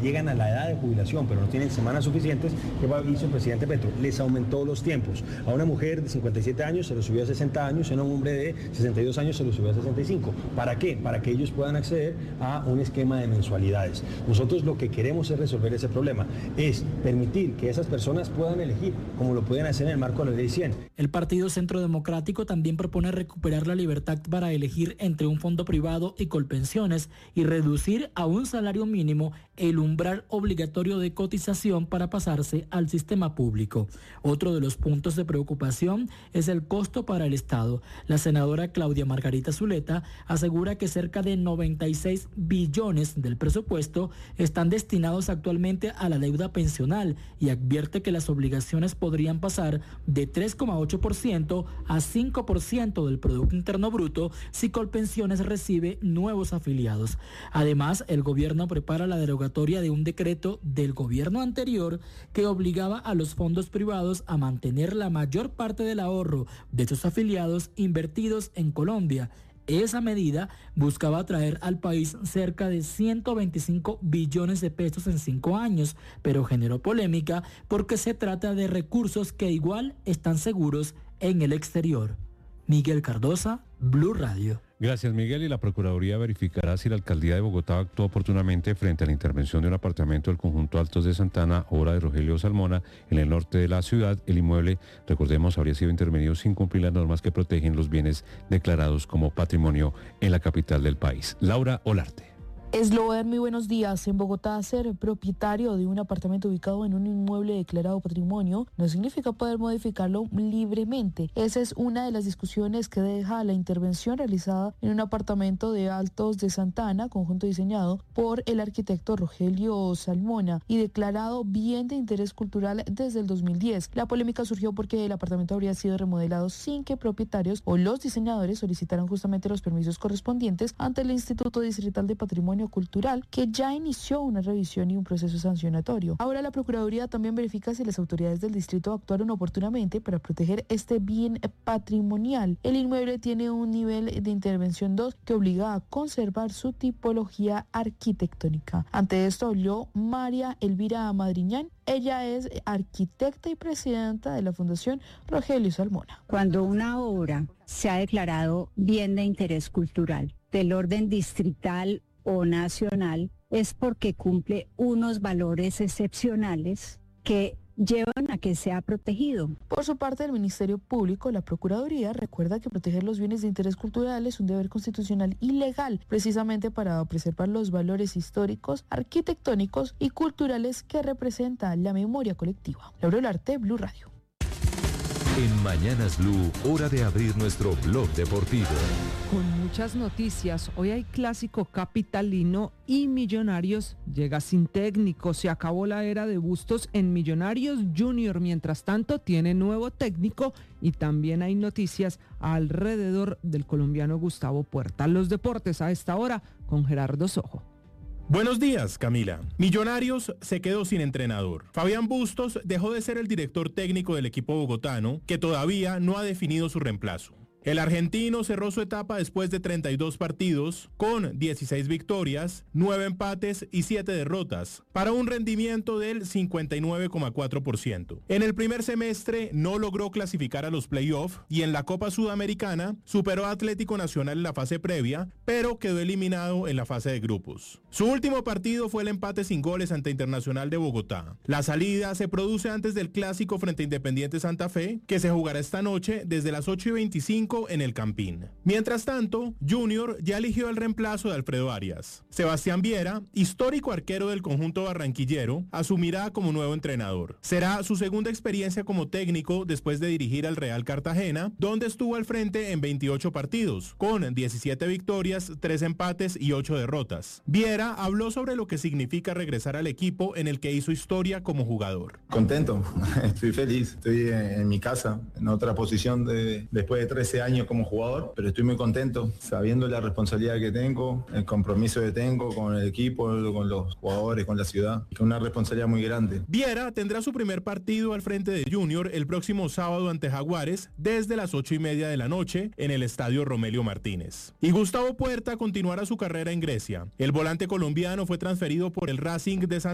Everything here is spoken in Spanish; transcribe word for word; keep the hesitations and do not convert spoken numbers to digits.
llegan a la edad de jubilación, pero no tienen semanas suficientes, ¿qué hizo el presidente Petro? Les aumentó los tiempos. A una mujer de cincuenta y siete años se lo subió a sesenta años, a un hombre de sesenta y dos años se lo subió a sesenta y cinco. ¿Para qué? Para que ellos puedan acceder a un esquema de mensualidades. Nosotros lo que queremos es resolver ese problema, es permitir que esas personas puedan elegir, como lo pueden hacer en el marco de la ley cien. El Partido Centro Democrático también propone recuperar la libertad para elegir entre un fondo privado y Colpensiones y reducir a un salario mínimo el umbral obligatorio de cotización para pasarse al sistema público. Otro de los puntos de preocupación es el costo para el Estado. La senadora Claudia Margarita Zuleta asegura que cerca de noventa y seis billones del presupuesto están destinados actualmente a la deuda pensional y advierte que las obligaciones podrían pasar de tres coma ocho por ciento a cinco por ciento del Producto Interno Bruto si Colpensiones recibe nuevos afiliados. Además, el gobierno prepara la derogatoria de un decreto del gobierno anterior que obligaba a los fondos privados a mantener la mayor parte del ahorro de sus afiliados invertidos en Colombia. Esa medida buscaba traer al país cerca de ciento veinticinco billones de pesos en cinco años, pero generó polémica porque se trata de recursos que igual están seguros en el exterior. Miguel Cardosa, Blue Radio. Gracias, Miguel. Y la Procuraduría verificará si la Alcaldía de Bogotá actuó oportunamente frente a la intervención de un apartamento del conjunto Altos de Santana, obra de Rogelio Salmona, en el norte de la ciudad. El inmueble, recordemos, habría sido intervenido sin cumplir las normas que protegen los bienes declarados como patrimonio en la capital del país. Laura Olarte. Eslover, muy buenos días. En Bogotá, ser propietario de un apartamento ubicado en un inmueble declarado patrimonio no significa poder modificarlo libremente. Esa es una de las discusiones que deja la intervención realizada en un apartamento de Altos de Santana, conjunto diseñado por el arquitecto Rogelio Salmona y declarado bien de interés cultural desde el dos mil diez. La polémica surgió porque el apartamento habría sido remodelado sin que propietarios o los diseñadores solicitaran justamente los permisos correspondientes ante el Instituto Distrital de Patrimonio Cultural, que ya inició una revisión y un proceso sancionatorio. Ahora la Procuraduría también verifica si las autoridades del distrito actuaron oportunamente para proteger este bien patrimonial. El inmueble tiene un nivel de intervención dos que obliga a conservar su tipología arquitectónica. Ante esto habló María Elvira Madriñán. Ella es arquitecta y presidenta de la Fundación Rogelio Salmona. Cuando una obra se ha declarado bien de interés cultural del orden distrital o nacional, es porque cumple unos valores excepcionales que llevan a que sea protegido. Por su parte, el Ministerio Público, la Procuraduría, recuerda que proteger los bienes de interés cultural es un deber constitucional y legal, precisamente para preservar los valores históricos, arquitectónicos y culturales que representa la memoria colectiva. Laura Olarte, Blue Radio. En Mañanas Blue, hora de abrir nuestro blog deportivo. Con muchas noticias, hoy hay clásico capitalino y Millonarios llega sin técnico. Se acabó la era de Bustos en Millonarios Junior. Mientras tanto, tiene nuevo técnico y también hay noticias alrededor del colombiano Gustavo Puerta. Los deportes a esta hora con Gerardo Sojo. Buenos días, Camila. Millonarios se quedó sin entrenador. Fabián Bustos dejó de ser el director técnico del equipo bogotano, que todavía no ha definido su reemplazo. El argentino cerró su etapa después de treinta y dos partidos, con dieciséis victorias, nueve empates y siete derrotas, para un rendimiento del cincuenta y nueve coma cuatro por ciento. En el primer semestre no logró clasificar a los playoffs y en la Copa Sudamericana superó a Atlético Nacional en la fase previa, pero quedó eliminado en la fase de grupos. Su último partido fue el empate sin goles ante Internacional de Bogotá. La salida se produce antes del clásico frente a Independiente Santa Fe, que se jugará esta noche desde las ocho y veinticinco en el Campín. Mientras tanto, Junior ya eligió el reemplazo de Alfredo Arias. Sebastián Viera, histórico arquero del conjunto barranquillero, asumirá como nuevo entrenador. Será su segunda experiencia como técnico después de dirigir al Real Cartagena, donde estuvo al frente en veintiocho partidos, con diecisiete victorias, tres empates y ocho derrotas. Viera habló sobre lo que significa regresar al equipo en el que hizo historia como jugador. Contento, estoy feliz, estoy en mi casa, en otra posición de, después de trece años como jugador, pero estoy muy contento sabiendo la responsabilidad que tengo, el compromiso que tengo con el equipo, con los jugadores, con la ciudad, que es una responsabilidad muy grande. Viera tendrá su primer partido al frente de Junior el próximo sábado ante Jaguares desde las ocho y media de la noche en el estadio Romelio Martínez. Y Gustavo Puerta continuará su carrera en Grecia. El volante colombiano fue transferido por el Racing de San